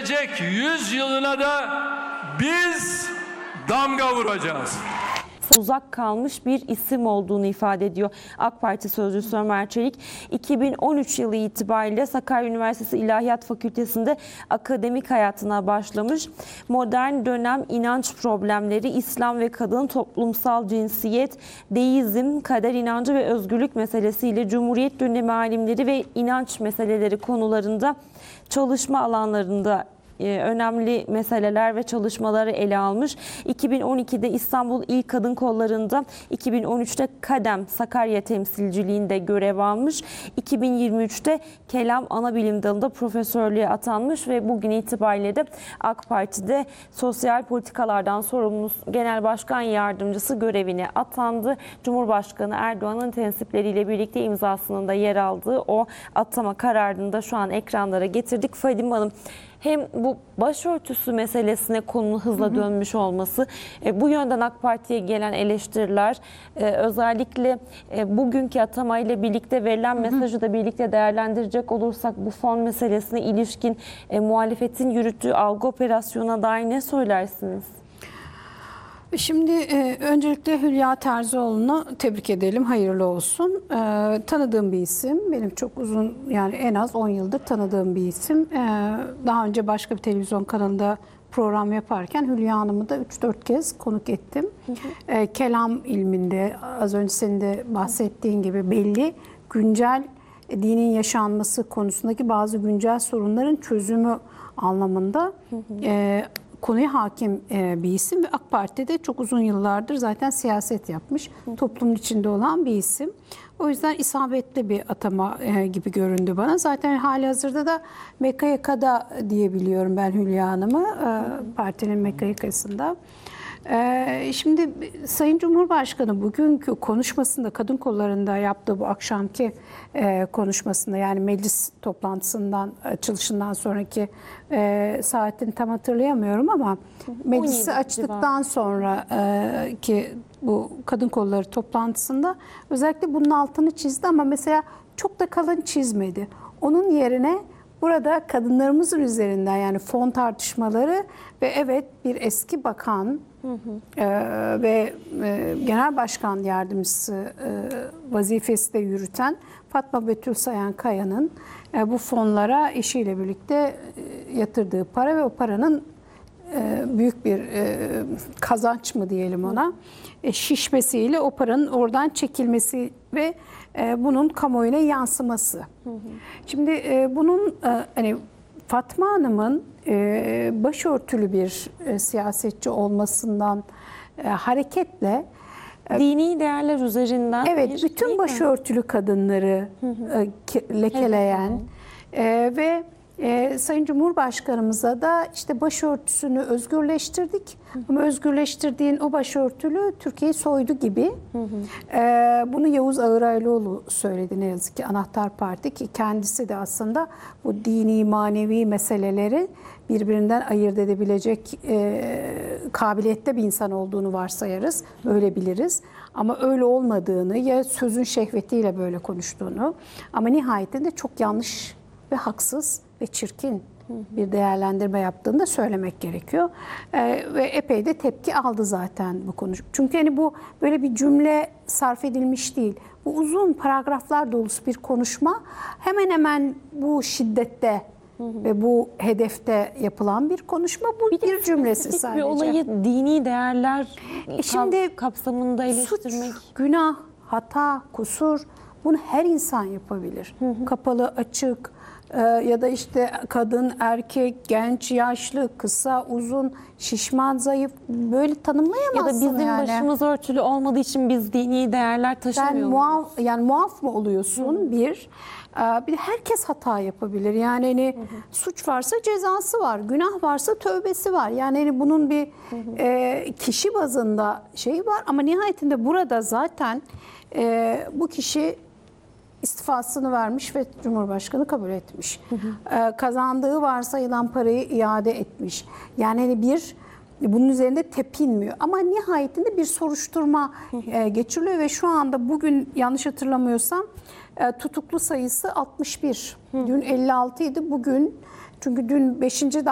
gelecek 100 yılına da biz damga vuracağız. Uzak kalmış bir isim olduğunu ifade ediyor AK Parti sözcüsü Ömer Çelik. 2013 yılı itibariyle Sakarya Üniversitesi İlahiyat Fakültesi'nde akademik hayatına başlamış. Modern dönem inanç problemleri, İslam ve kadın, toplumsal cinsiyet, deizm, kader inancı ve özgürlük meselesiyle Cumhuriyet dönemi alimleri ve inanç meseleleri konularında çalışma alanlarında önemli meseleler ve çalışmaları ele almış. 2012'de İstanbul İl Kadın Kolları'nda, 2013'te Kadem Sakarya temsilciliğinde görev almış. 2023'te Kelam Anabilim Dalı'nda profesörlüğe atanmış ve bugün itibariyle de AK Parti'de sosyal politikalardan sorumlu Genel Başkan Yardımcısı görevine atandı. Cumhurbaşkanı Erdoğan'ın tensipleriyle birlikte imzasının da yer aldığı o atama kararını da şu an ekranlara getirdik. Fadime Hanım, hem bu başörtüsü meselesine konunun hızla dönmüş olması, bu yönden AK Parti'ye gelen eleştiriler, özellikle bugünkü atamayla birlikte verilen mesajı da birlikte değerlendirecek olursak bu fon meselesine ilişkin muhalefetin yürüttüğü algı operasyonuna dair ne söylersiniz? Şimdi öncelikle Hülya Terzioğlu'nu tebrik edelim, hayırlı olsun. Tanıdığım bir isim, benim çok uzun, yani en az 10 yıldır tanıdığım bir isim. Daha önce başka bir televizyon kanalında program yaparken Hülya Hanım'ı da 3-4 kez konuk ettim. Kelam ilminde, az önce senin de bahsettiğin gibi belli güncel dinin yaşanması konusundaki bazı güncel sorunların çözümü anlamında konuya hakim bir isim ve AK Parti'de çok uzun yıllardır zaten siyaset yapmış, toplumun içinde olan bir isim. O yüzden isabetli bir atama gibi göründü bana. Zaten halihazırda da MKYK'da diyebiliyorum ben Hülya Hanım'ı, partinin MKYK'sında. Şimdi Sayın Cumhurbaşkanı bugünkü konuşmasında, kadın kollarında yaptığı bu akşamki konuşmasında, yani meclis toplantısından, açılışından sonraki saatini tam hatırlayamıyorum ama meclisi açtıktan sonraki bu kadın kolları toplantısında özellikle bunun altını çizdi ama mesela çok da kalın çizmedi. Onun yerine burada kadınlarımızın üzerinden, yani fon tartışmaları ve evet bir eski bakan ve genel başkan yardımcısı vazifesi de yürüten Fatma Betül Sayankaya'nın bu fonlara eşiyle birlikte yatırdığı para ve o paranın büyük bir kazanç mı diyelim ona, şişmesiyle o paranın oradan çekilmesi ve bunun kamuoyuna yansıması. Şimdi bunun hani Fatma Hanım'ın başörtülü bir siyasetçi olmasından hareketle Dini değerler üzerinden. evet, bütün başörtülü kadınları lekeleyen ve Sayın Cumhurbaşkanımıza da işte başörtüsünü özgürleştirdik ama özgürleştirdiğin o başörtülü Türkiye'yi soydu gibi. Bunu Yavuz Ağıraylıoğlu söyledi ne yazık ki, Anahtar Parti, ki kendisi de aslında bu dini manevi meseleleri birbirinden ayırt edebilecek kabiliyette bir insan olduğunu varsayarız, öyle biliriz. Ama öyle olmadığını, ya sözün şehvetiyle böyle konuştuğunu, ama nihayetinde çok yanlış ve haksız ve çirkin bir değerlendirme yaptığını da söylemek gerekiyor. Ve epey de tepki aldı zaten bu konu. Çünkü hani bu böyle bir cümle sarf edilmiş değil. Bu uzun paragraflar dolusu bir konuşma hemen hemen bu şiddette ve bu hedefte yapılan bir konuşma. Bu bir cümlesi sadece. Bir olayı dini değerler Şimdi kapsamında eleştirmek. Suç, günah, hata, kusur, bunu her insan yapabilir. Kapalı, açık, ya da işte kadın, erkek, genç, yaşlı, kısa, uzun, şişman, zayıf, böyle tanımlayamazsın. Ya da bizim yani başımız örtülü olmadığı için biz dini değerler taşımıyoruz. Yani muaf mı oluyorsun? Bir de herkes hata yapabilir. Yani hani suç varsa cezası var, günah varsa tövbesi var. Yani hani bunun bir kişi bazında şeyi var ama nihayetinde burada zaten bu kişi istifasını vermiş ve Cumhurbaşkanı kabul etmiş. Kazandığı varsayılan parayı iade etmiş. Yani hani bunun üzerinde tepinmiyor. Ama nihayetinde bir soruşturma geçiriliyor ve şu anda bugün yanlış hatırlamıyorsam tutuklu sayısı 61. Dün 56 idi. Bugün, çünkü dün 5.